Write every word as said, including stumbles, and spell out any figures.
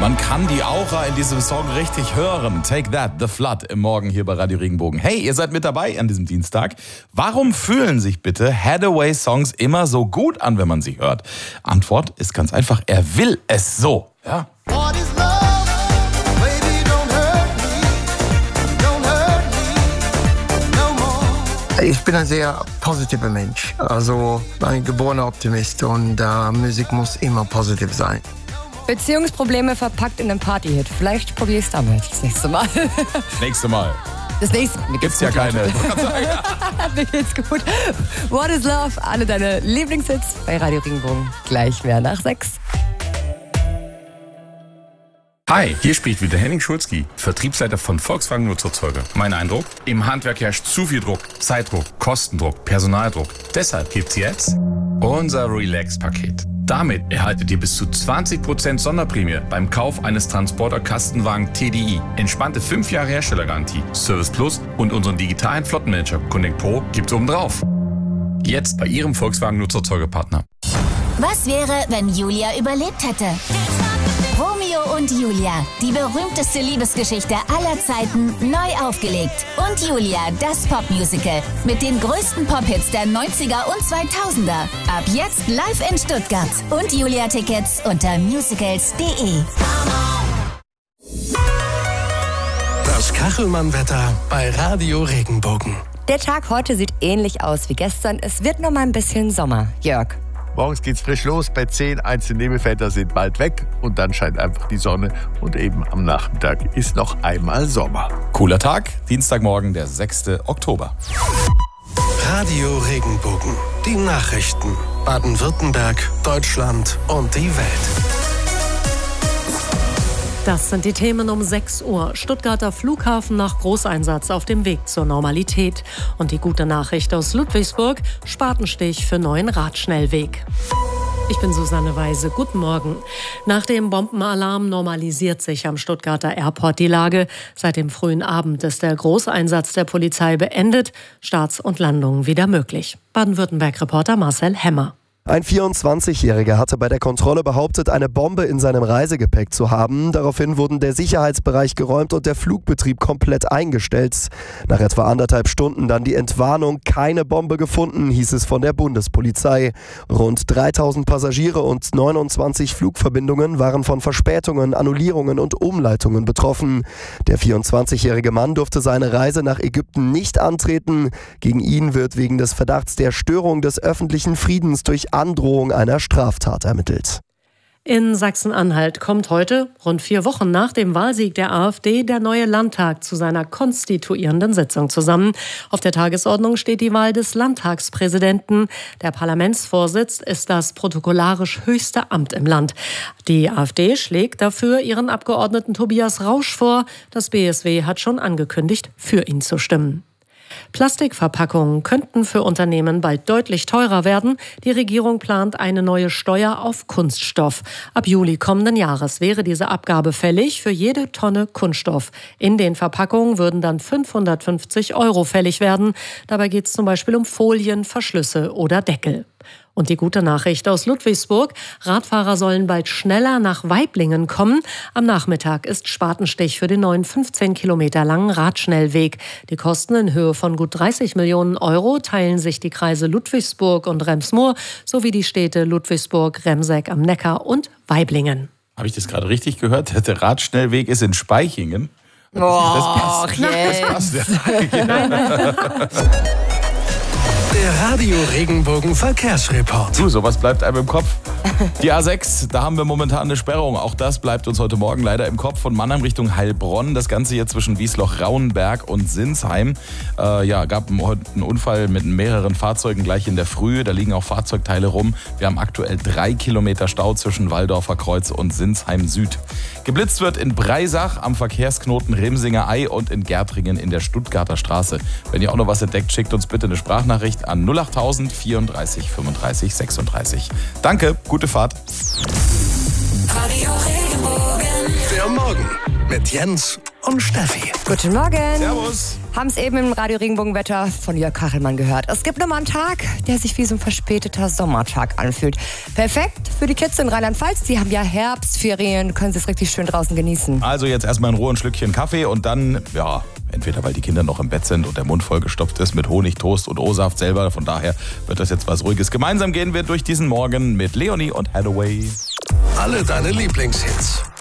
Man kann die Aura in diesem Song richtig hören. Take That, The Flood im Morgen hier bei Radio Regenbogen. Hey, ihr seid mit dabei an diesem Dienstag. Warum fühlen sich bitte Hathaway-Songs immer so gut an, wenn man sie hört? Antwort ist ganz einfach, er will es so. Ja. Ich bin ein sehr positiver Mensch, also ein geborener Optimist und äh, Musik muss immer positiv sein. Beziehungsprobleme verpackt in einem Partyhit. Vielleicht probier ich es damit das nächste Mal. Das nächste Mal. Das nächste Mal. Gibt's ja keine. Mir geht's gut. What is Love? Alle deine Lieblingshits bei Radio Regenbogen. Gleich mehr nach sechs. Hi, hier spricht wieder Henning Schulzki, Vertriebsleiter von Volkswagen Nutzerzeuger. Mein Eindruck? Im Handwerk herrscht zu viel Druck, Zeitdruck, Kostendruck, Personaldruck. Deshalb gibt's jetzt unser Relax-Paket. Damit erhaltet ihr bis zu zwanzig Prozent Sonderprämie beim Kauf eines Transporter-Kastenwagen T D I. Entspannte fünf Jahre Herstellergarantie, Service Plus und unseren digitalen Flottenmanager Connect Pro gibt's obendrauf. Jetzt bei Ihrem Volkswagen Nutzerzeugerpartner. Was wäre, wenn Julia überlebt hätte? Romeo und Julia, die berühmteste Liebesgeschichte aller Zeiten, neu aufgelegt. Und Julia, das Popmusical mit den größten Pop-Hits der neunziger und zweitausender. Ab jetzt live in Stuttgart. Und Julia-Tickets unter musicals punkt de. Das Kachelmann-Wetter bei Radio Regenbogen. Der Tag heute sieht ähnlich aus wie gestern. Es wird noch mal ein bisschen Sommer. Jörg. Morgens geht's frisch los bei zehn, einzelne Nebelfelder sind bald weg und dann scheint einfach die Sonne und eben am Nachmittag ist noch einmal Sommer. Cooler Tag, Dienstagmorgen, der sechster Oktober. Radio Regenbogen, die Nachrichten. Baden-Württemberg, Deutschland und die Welt. Das sind die Themen um sechs Uhr. Stuttgarter Flughafen nach Großeinsatz auf dem Weg zur Normalität. Und die gute Nachricht aus Ludwigsburg, Spatenstich für neuen Radschnellweg. Ich bin Susanne Weise. Guten Morgen. Nach dem Bombenalarm normalisiert sich am Stuttgarter Airport die Lage. Seit dem frühen Abend ist der Großeinsatz der Polizei beendet. Starts und Landungen wieder möglich. Baden-Württemberg-Reporter Marcel Hemmer. Ein vierundzwanzigjähriger hatte bei der Kontrolle behauptet, eine Bombe in seinem Reisegepäck zu haben. Daraufhin wurden der Sicherheitsbereich geräumt und der Flugbetrieb komplett eingestellt. Nach etwa anderthalb Stunden dann die Entwarnung, keine Bombe gefunden, hieß es von der Bundespolizei. Rund dreitausend Passagiere und neunundzwanzig Flugverbindungen waren von Verspätungen, Annullierungen und Umleitungen betroffen. Der vierundzwanzigjährige Mann durfte seine Reise nach Ägypten nicht antreten. Gegen ihn wird wegen des Verdachts der Störung des öffentlichen Friedens durch Androhung einer Straftat ermittelt. In Sachsen-Anhalt kommt heute, rund vier Wochen nach dem Wahlsieg der AfD, der neue Landtag zu seiner konstituierenden Sitzung zusammen. Auf der Tagesordnung steht die Wahl des Landtagspräsidenten. Der Parlamentsvorsitz ist das protokollarisch höchste Amt im Land. Die AfD schlägt dafür ihren Abgeordneten Tobias Rausch vor. Das B S W hat schon angekündigt, für ihn zu stimmen. Plastikverpackungen könnten für Unternehmen bald deutlich teurer werden. Die Regierung plant eine neue Steuer auf Kunststoff. Ab Juli kommenden Jahres wäre diese Abgabe fällig für jede Tonne Kunststoff. In den Verpackungen würden dann fünfhundertfünfzig Euro fällig werden. Dabei geht es zum Beispiel um Folien, Verschlüsse oder Deckel. Und die gute Nachricht aus Ludwigsburg: Radfahrer sollen bald schneller nach Waiblingen kommen. Am Nachmittag ist Spatenstich für den neuen fünfzehn Kilometer langen Radschnellweg. Die Kosten in Höhe von gut dreißig Millionen Euro teilen sich die Kreise Ludwigsburg und Rems-Murr sowie die Städte Ludwigsburg, Remseck am Neckar und Waiblingen. Habe ich das gerade richtig gehört? Der Radschnellweg ist in Spaichingen. Oh, das passt. Yes. Das passt. Ja. Der Radio Regenbogen Verkehrsreport. Du, sowas bleibt einem im Kopf. Die A sechs, da haben wir momentan eine Sperrung. Auch das bleibt uns heute Morgen leider im Kopf. Von Mannheim Richtung Heilbronn. Das Ganze hier zwischen Wiesloch-Rauenberg und Sinsheim. Äh, ja, gab heute einen Unfall mit mehreren Fahrzeugen gleich in der Früh. Da liegen auch Fahrzeugteile rum. Wir haben aktuell drei Kilometer Stau zwischen Waldorfer Kreuz und Sinsheim Süd. Geblitzt wird in Breisach am Verkehrsknoten Remsinger Ei und in Gärtringen in der Stuttgarter Straße. Wenn ihr auch noch was entdeckt, schickt uns bitte eine Sprachnachricht an null achttausend vierunddreißig fünfunddreißig sechsunddreißig. Danke, gute Fahrt. Der Morgen mit Jens und Steffi. Guten Morgen. Servus. Haben es eben im Radio Regenbogenwetter von Jörg Kachelmann gehört. Es gibt nochmal einen Tag, der sich wie so ein verspäteter Sommertag anfühlt. Perfekt für die Kids in Rheinland-Pfalz. Die haben ja Herbstferien, können sie es richtig schön draußen genießen. Also jetzt erstmal in Ruhe ein Schlückchen Kaffee und dann, ja, entweder weil die Kinder noch im Bett sind und der Mund vollgestopft ist mit Honig, Toast und O-Saft selber. Von daher wird das jetzt was Ruhiges. Gemeinsam gehen wir durch diesen Morgen mit Leonie und Hathaway. Alle deine Lieblingshits.